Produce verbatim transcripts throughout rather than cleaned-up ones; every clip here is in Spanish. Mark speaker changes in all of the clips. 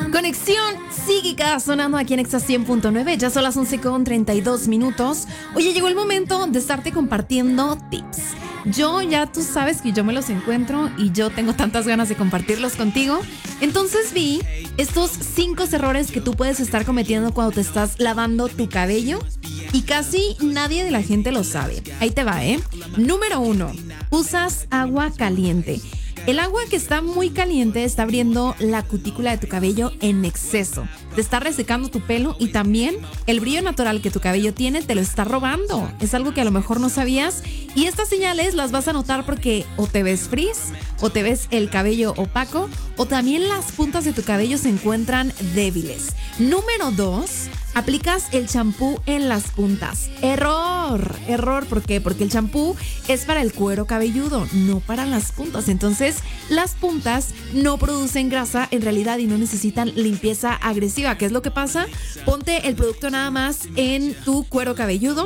Speaker 1: Conexión psíquica sonando aquí en Exa cien punto nueve. Ya son las once con treinta y dos minutos. Oye, llegó el momento de estarte compartiendo tips. Yo ya tú sabes que yo me los encuentro y yo tengo tantas ganas de compartirlos contigo. Entonces vi estos cinco errores que tú puedes estar cometiendo cuando te estás lavando tu cabello y casi nadie de la gente lo sabe. Ahí te va, ¿eh? Número uno, usas agua caliente. El agua que está muy caliente está abriendo la cutícula de tu cabello en exceso. Te está resecando tu pelo y también el brillo natural que tu cabello tiene te lo está robando. Es algo que a lo mejor no sabías y estas señales las vas a notar porque o te ves frizz, o te ves el cabello opaco, o también las puntas de tu cabello se encuentran débiles. Número dos, aplicas el champú en las puntas. Error, error, ¿por qué? Porque el champú es para el cuero cabelludo, no para las puntas. Entonces, las puntas no producen grasa en realidad y no necesitan limpieza agresiva. ¿Qué es lo que pasa? Ponte el producto nada más en tu cuero cabelludo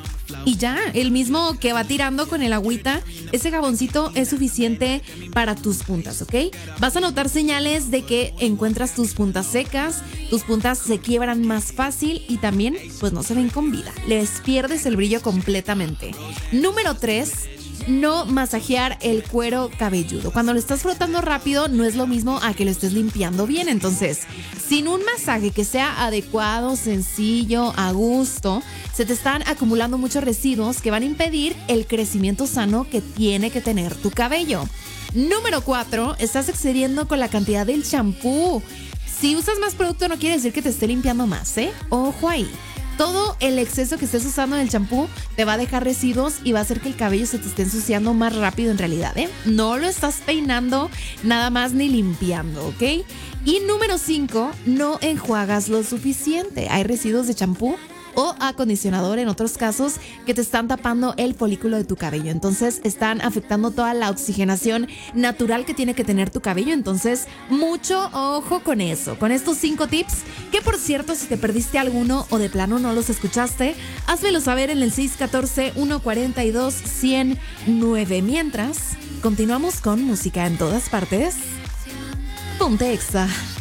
Speaker 1: y ya, el mismo que va tirando con el agüita, ese jaboncito es suficiente para tus puntas, ¿ok? Vas a notar señales de que encuentras tus puntas secas, tus puntas se quiebran más fácil y también, pues no se ven con vida. Les pierdes el brillo completamente. Número tres, no masajear el cuero cabelludo. Cuando lo estás frotando rápido, no es lo mismo a que lo estés limpiando bien. Entonces, sin un masaje que sea adecuado, sencillo, a gusto, se te están acumulando muchos residuos que van a impedir el crecimiento sano que tiene que tener tu cabello. Número cuatro, estás excediendo con la cantidad del champú. Si usas más producto no quiere decir que te esté limpiando más, ¿eh? Ojo ahí. Todo el exceso que estés usando en el champú te va a dejar residuos y va a hacer que el cabello se te esté ensuciando más rápido en realidad, ¿eh? No lo estás peinando nada más ni limpiando, ¿ok? Y número cinco, no enjuagas lo suficiente. Hay residuos de champú o acondicionador en otros casos que te están tapando el folículo de tu cabello. Entonces están afectando toda la oxigenación natural que tiene que tener tu cabello. Entonces mucho ojo con eso, con estos cinco tips que, por cierto, si te perdiste alguno o de plano no los escuchaste, házmelo saber en el seis uno cuatro, uno cuatro dos, uno cero nueve. Mientras, continuamos con música en todas partes. Ponte Exa.